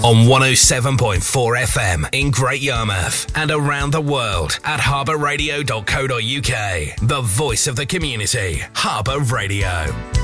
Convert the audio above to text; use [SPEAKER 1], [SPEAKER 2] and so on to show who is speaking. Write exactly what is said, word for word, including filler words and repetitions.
[SPEAKER 1] on one oh seven point four F M in Great Yarmouth and around the world at harbour radio dot co dot uk. The voice of the community, Harbour Radio.